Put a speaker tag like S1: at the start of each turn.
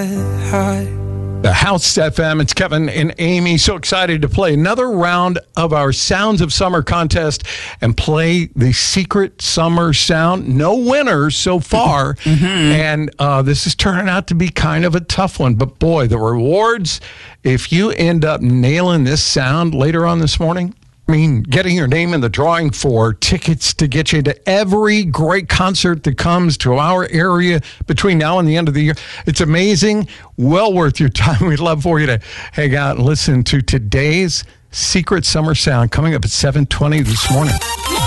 S1: The House FM, it's Kevin and Amy. So excited to play another round of our Sounds of Summer contest and play the secret summer sound. No winners so far. And this is turning out to be kind of a tough one. But boy, the rewards, if you end up nailing this sound later on this morning, I mean, getting your name in the drawing for tickets to get you to every great concert that comes to our area between now and the end of the year. It's amazing. Well worth your time. We'd love for you to hang out and listen to today's Secret Summer Sound coming up at 7:20 this morning.